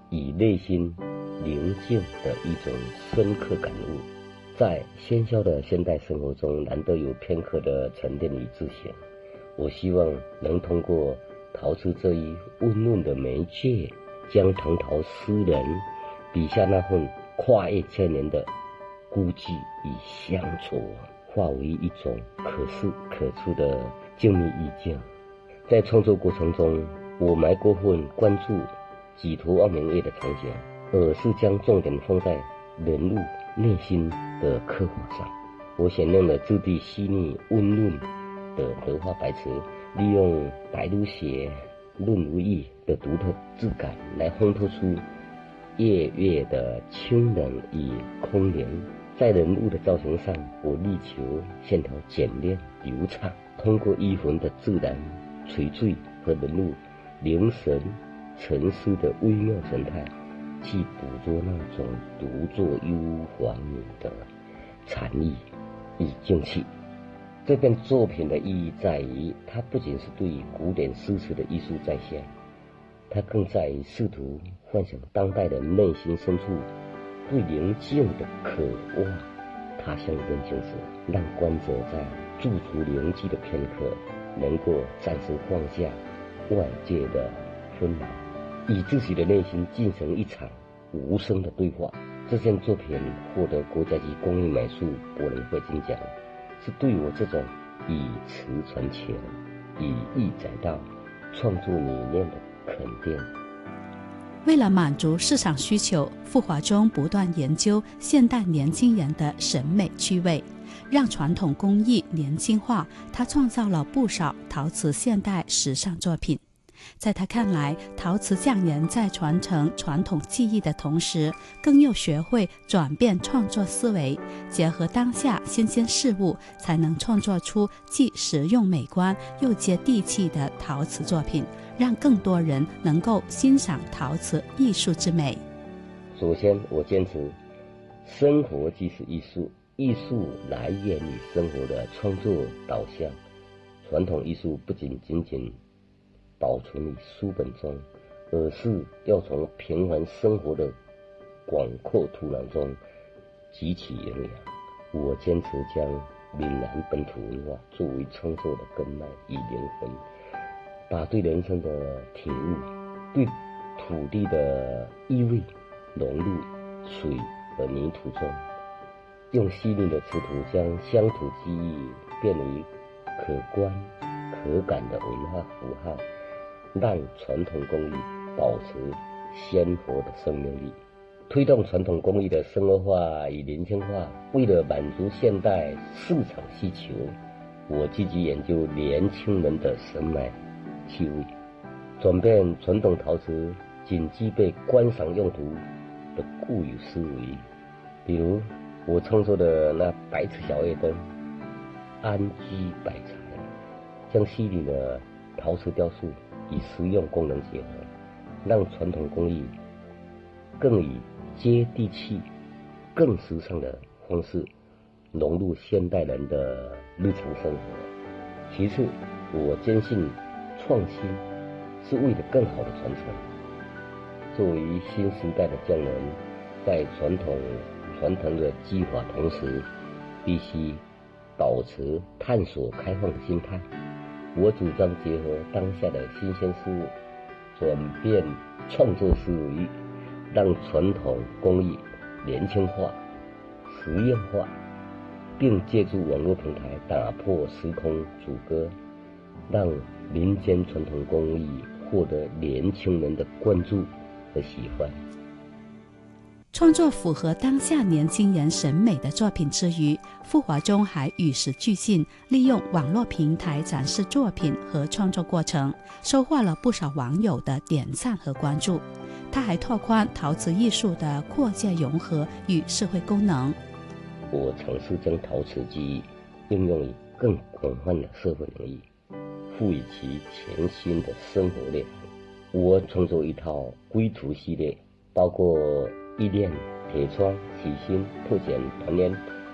以内心宁静的一种深刻感悟。在喧嚣的现代生活中，难得有片刻的沉淀与自省。我希望能通过陶瓷这一温润的媒介，将唐陶诗人笔下那份跨越千年的孤寂与乡愁，化为一种可视可触的静谧意境。在创作过程中，我埋过份关注几图望明月的场景，而是将重点放在人物内心的刻画上。我选用了质地细腻温润的德化白瓷，利用白如雪润如玉的独特质感来烘托出夜月的清冷与空灵。在人物的造型上，我力求线条简练流畅，通过衣魂的自然垂坠和人物凝神沉思的微妙神态，去捕捉那种独坐幽篁的禅意与静气。这篇作品的意义在于，它不仅是对古典诗词的艺术再现，它更在于试图唤醒当代人内心深处对宁静的渴望。踏向人静时，让观者在驻足灵寂的片刻，能够暂时放下外界的纷扰，与自己的内心进行一场无声的对话。这件作品获得国家级工艺美术博览会金奖，是对我这种以词传情、以意载道创作理念的肯定。 为了满足市场需求，傅华中不断研究现代年轻人的审美趣味，让传统工艺年轻化。他创造了不少陶瓷现代时尚作品。在他看来，陶瓷匠人在传承传统技艺的同时，更要学会转变创作思维，结合当下新鲜事物，才能创作出既实用美观又接地气的陶瓷作品，让更多人能够欣赏陶瓷艺术之美。 首先，我坚持生活即是艺术，艺术来源于生活的创作导向。传统艺术不仅保存于书本中，而是要从平凡生活的广阔土壤中汲取营养。我坚持将闽南本土文化作为创作的根脉与灵魂，把对人生的体悟、对土地的意味融入水和泥土中，用细腻的瓷土将乡土记忆变为可观可感的文化符号，让传统工艺保持鲜活的生命力，推动传统工艺的生活化与年轻化。为了满足现代市场需求，我积极研究年轻人的审美趣味，转变传统陶瓷仅具备观赏用途的固有思维。比如我创作的那白瓷小夜灯，安居百材，将细腻的陶瓷雕塑与实用功能结合，让传统工艺更以接地气、更时尚的方式融入现代人的日常生活。其次，我坚信创新是为了更好的传承。作为新时代的匠人，在传承的技法同时，必须保持探索开放的心态。我主张结合当下的新鲜事物，转变创作思维，让传统工艺年轻化、实用化，并借助网络平台打破时空阻隔，让民间传统工艺获得年轻人的关注和喜欢。 创作符合当下年轻人审美的作品之余，傅华中还与时俱进，利用网络平台展示作品和创作过程，收获了不少网友的点赞和关注。他还拓宽陶瓷艺术的跨界融合与社会功能。 我尝试将陶瓷技艺应用于更广泛的社会领域，赋予其全新的生活内涵。我创作一套归途系列，包括意念、铁窗、喜新、破茧、团圆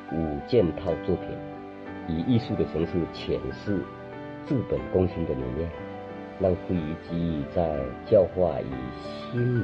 5件套作品，以艺术的形式诠释治本攻心的理念，让非遗技艺在教化与心灵